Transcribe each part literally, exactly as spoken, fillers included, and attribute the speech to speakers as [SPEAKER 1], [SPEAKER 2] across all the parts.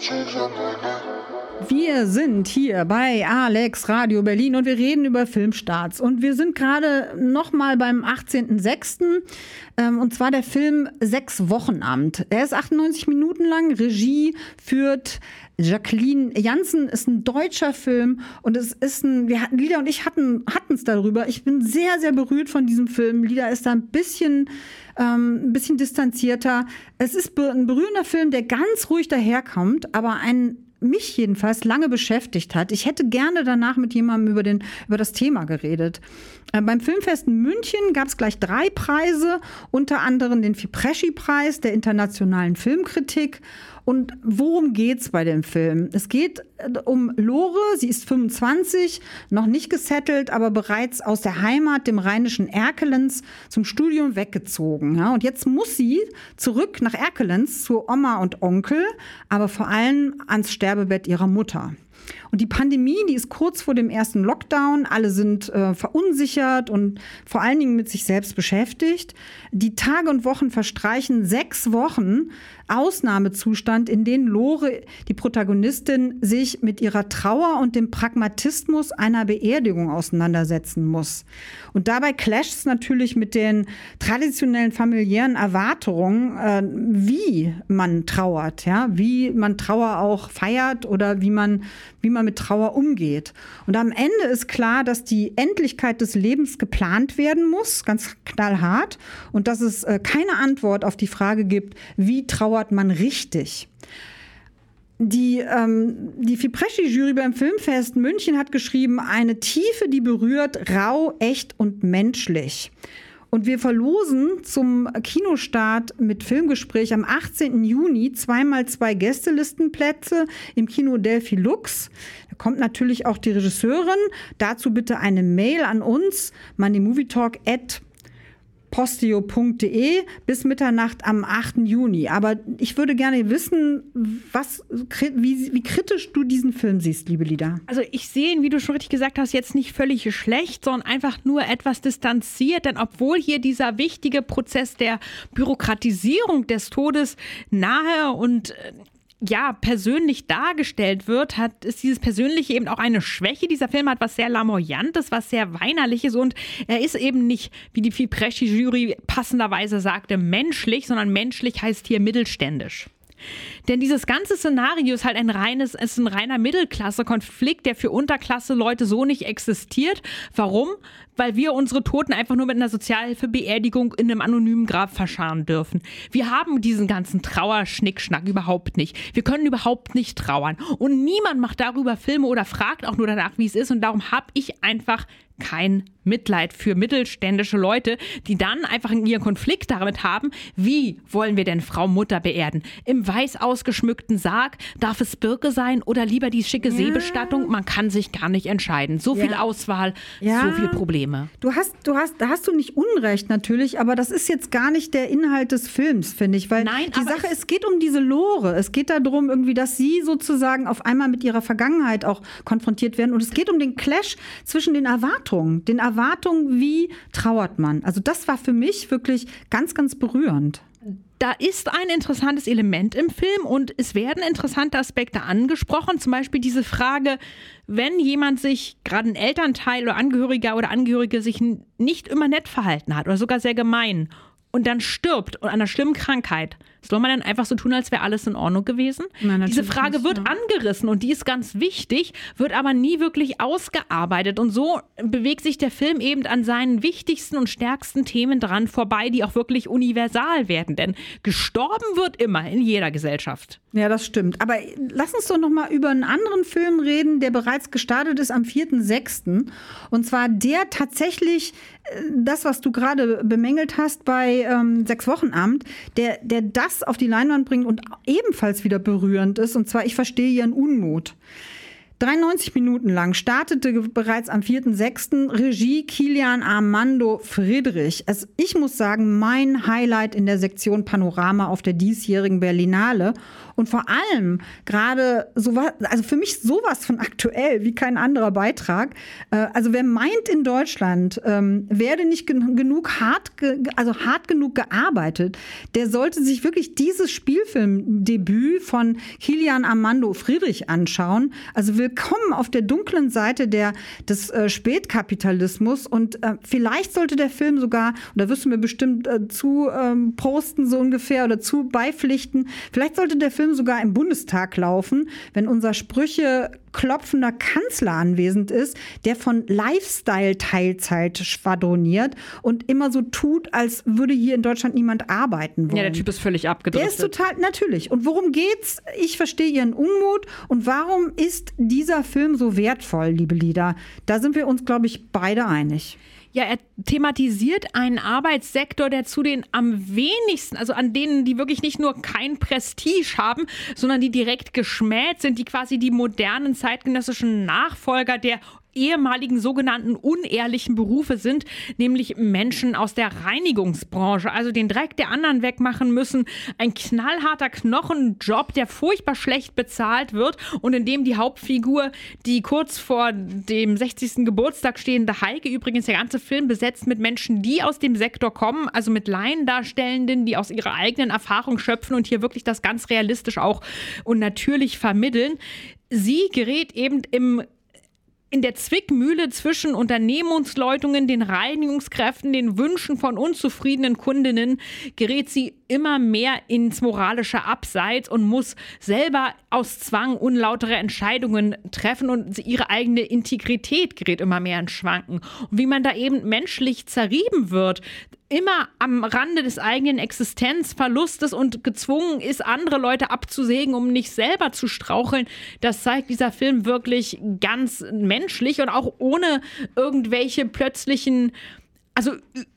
[SPEAKER 1] Wir sind hier bei Alex Radio Berlin und wir reden über Filmstarts. Und wir sind gerade noch mal beim achtzehnten sechsten Ähm, und zwar der Film Sechs-Wochen-Amt. Er ist achtundneunzig Minuten lang. Regie führt Jacqueline Jansen, ist ein deutscher Film. Und es ist ein, wir hatten, Lida und ich hatten es darüber. Ich bin sehr, sehr berührt von diesem Film. Lida ist da ein bisschen, ähm, ein bisschen distanzierter. Es ist ein berührender Film, der ganz ruhig daherkommt, aber ein mich jedenfalls lange beschäftigt hat. Ich hätte gerne danach mit jemandem über, den, über das Thema geredet. Äh, beim Filmfest in München gab es gleich drei Preise, unter anderem den Fipresci-Preis der internationalen Filmkritik. Und worum geht's bei dem Film? Es geht um Lore, sie ist fünfundzwanzig, noch nicht gesettelt, aber bereits aus der Heimat, dem rheinischen Erkelenz, zum Studium weggezogen. Ja, und jetzt muss sie zurück nach Erkelenz zu Oma und Onkel, aber vor allem ans Sterbebett ihrer Mutter. Und die Pandemie, die ist kurz vor dem ersten Lockdown. Alle sind äh, verunsichert und vor allen Dingen mit sich selbst beschäftigt. Die Tage und Wochen verstreichen, sechs Wochen Ausnahmezustand, in denen Lore, die Protagonistin, sich mit ihrer Trauer und dem Pragmatismus einer Beerdigung auseinandersetzen muss. Und dabei clasht es natürlich mit den traditionellen familiären Erwartungen, äh, wie man trauert, ja, wie man Trauer auch feiert oder wie man, wie man mit Trauer umgeht. Und am Ende ist klar, dass die Endlichkeit des Lebens geplant werden muss, ganz knallhart, und dass es äh, keine Antwort auf die Frage gibt, wie trauert man richtig. Die, ähm, die Fipresci-Jury beim Filmfest München hat geschrieben, eine Tiefe, die berührt, rau, echt und menschlich. Und wir verlosen zum Kinostart mit Filmgespräch am achtzehnten Juni zweimal zwei Gästelistenplätze im Kino Delphi Lux. Da kommt natürlich auch die Regisseurin. Dazu bitte eine Mail an uns, moneymovietalk at posteo punkt de bis Mitternacht am achten Juni. Aber ich würde gerne wissen, was, wie, wie kritisch du diesen Film siehst, liebe Lida.
[SPEAKER 2] Also ich sehe ihn, wie du schon richtig gesagt hast, jetzt nicht völlig schlecht, sondern einfach nur etwas distanziert. Denn obwohl hier dieser wichtige Prozess der Bürokratisierung des Todes nahe und ja, persönlich dargestellt wird, hat, ist dieses Persönliche eben auch eine Schwäche. Dieser Film hat was sehr Lamoyantes, was sehr Weinerliches und er ist eben nicht, wie die Fipresci-Jury passenderweise sagte, menschlich, sondern menschlich heißt hier mittelständisch. Denn dieses ganze Szenario ist halt ein reines, ist ein reiner Mittelklasse-Konflikt, der für Unterklasse-Leute so nicht existiert. Warum? Weil wir unsere Toten einfach nur mit einer Sozialhilfebeerdigung in einem anonymen Grab verscharren dürfen. Wir haben diesen ganzen Trauerschnickschnack überhaupt nicht. Wir können überhaupt nicht trauern. Und niemand macht darüber Filme oder fragt auch nur danach, wie es ist. Und darum habe ich einfach kein Mitleid für mittelständische Leute, die dann einfach in ihren Konflikt damit haben, wie wollen wir denn Frau Mutter beerden? Im weiß ausgeschmückten Sarg? Darf es Birke sein oder lieber die schicke ja. Seebestattung? Man kann sich gar nicht entscheiden. So viel ja. Auswahl, ja. so viel Probleme.
[SPEAKER 1] Du hast, du hast, da hast du nicht Unrecht natürlich, aber das ist jetzt gar nicht der Inhalt des Films, finde ich, weil
[SPEAKER 2] Nein,
[SPEAKER 1] die Sache, es, es geht um diese Lore. Es geht darum irgendwie, dass sie sozusagen auf einmal mit ihrer Vergangenheit auch konfrontiert werden und es geht um den Clash zwischen den Erwartungen, den Erwartungen, wie trauert man. Also das war für mich wirklich ganz, ganz berührend.
[SPEAKER 2] Da ist ein interessantes Element im Film und es werden interessante Aspekte angesprochen. Zum Beispiel diese Frage, wenn jemand sich, gerade ein Elternteil oder Angehöriger oder Angehörige sich nicht immer nett verhalten hat oder sogar sehr gemein und dann stirbt und an einer schlimmen Krankheit, soll man dann einfach so tun, als wäre alles in Ordnung gewesen? Nein, diese Frage nicht, wird ja. angerissen und die ist ganz wichtig, wird aber nie wirklich ausgearbeitet. Und so bewegt sich der Film eben an seinen wichtigsten und stärksten Themen dran vorbei, die auch wirklich universal werden. Denn gestorben wird immer in jeder Gesellschaft.
[SPEAKER 1] Ja, das stimmt. Aber lass uns doch noch mal über einen anderen Film reden, der bereits gestartet ist am vierten sechsten Und zwar der tatsächlich, das, was du gerade bemängelt hast bei ähm, Sechs-Wochen-Amt, der, der das auf die Leinwand bringt und ebenfalls wieder berührend ist. Und zwar, ich verstehe ihren Unmut. dreiundneunzig Minuten lang, startete bereits am vierten sechsten Regie Kilian Armando Friedrich. Also ich muss sagen, mein Highlight in der Sektion Panorama auf der diesjährigen Berlinale. Und vor allem gerade sowas, also für mich sowas von aktuell wie kein anderer Beitrag. Äh, also wer meint in Deutschland, ähm, werde nicht gen- genug hart, ge- also hart genug gearbeitet, der sollte sich wirklich dieses Spielfilmdebüt von Kilian Armando Friedrich anschauen. Also willkommen auf der dunklen Seite der, des äh, Spätkapitalismus. Und äh, vielleicht sollte der Film sogar, und da wirst du mir bestimmt äh, zu ähm, posten so ungefähr oder zu beipflichten, vielleicht sollte der Film sogar im Bundestag laufen, wenn unser Sprüche klopfender Kanzler anwesend ist, der von Lifestyle-Teilzeit schwadroniert und immer so tut, als würde hier in Deutschland niemand arbeiten wollen.
[SPEAKER 2] Ja, der Typ ist völlig abgedriftet.
[SPEAKER 1] Der ist total, natürlich. Und worum geht's? Ich verstehe Ihren Unmut. Und warum ist dieser Film so wertvoll, liebe Lieder? Da sind wir uns, glaube ich, beide einig.
[SPEAKER 2] Ja, er thematisiert einen Arbeitssektor, der zu den am wenigsten, also an denen, die wirklich nicht nur kein Prestige haben, sondern die direkt geschmäht sind, die quasi die modernen zeitgenössischen Nachfolger der ehemaligen sogenannten unehrlichen Berufe sind, nämlich Menschen aus der Reinigungsbranche, also den Dreck der anderen wegmachen müssen. Ein knallharter Knochenjob, der furchtbar schlecht bezahlt wird und in dem die Hauptfigur, die kurz vor dem sechzigsten Geburtstag stehende Heike, übrigens der ganze Film besetzt mit Menschen, die aus dem Sektor kommen, also mit Laiendarstellenden, die aus ihrer eigenen Erfahrung schöpfen und hier wirklich das ganz realistisch auch und natürlich vermitteln. Sie gerät eben im in der Zwickmühle zwischen Unternehmensleutungen, den Reinigungskräften, den Wünschen von unzufriedenen Kundinnen, gerät sie immer mehr ins moralische Abseits und muss selber aus Zwang unlautere Entscheidungen treffen und ihre eigene Integrität gerät immer mehr ins Schwanken. Und wie man da eben menschlich zerrieben wird, immer am Rande des eigenen Existenzverlustes und gezwungen ist, andere Leute abzusägen, um nicht selber zu straucheln, das zeigt dieser Film wirklich ganz menschlich und auch ohne irgendwelche plötzlichen, also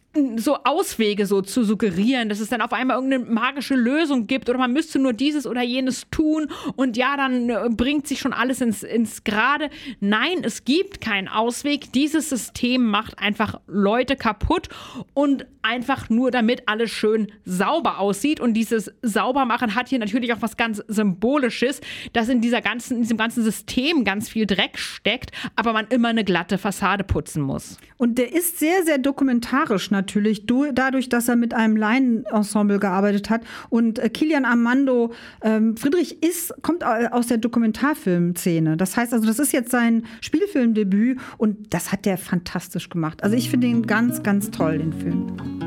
[SPEAKER 2] so Auswege so zu suggerieren, dass es dann auf einmal irgendeine magische Lösung gibt oder man müsste nur dieses oder jenes tun und ja, dann bringt sich schon alles ins, ins Gerade. Nein, es gibt keinen Ausweg. Dieses System macht einfach Leute kaputt und einfach nur, damit alles schön sauber aussieht. Und dieses Saubermachen hat hier natürlich auch was ganz Symbolisches, dass in dieser ganzen, in diesem ganzen System ganz viel Dreck steckt, aber man immer eine glatte Fassade putzen muss.
[SPEAKER 1] Und der ist sehr, sehr dokumentarisch natürlich, dadurch, dass er mit einem Laienensemble gearbeitet hat. Und äh, Kilian Armando ähm, Friedrich ist, kommt aus der Dokumentarfilmszene. Das heißt also, das ist jetzt sein Spielfilmdebüt und das hat der fantastisch gemacht. Also ich finde ihn ganz, ganz toll, den Film.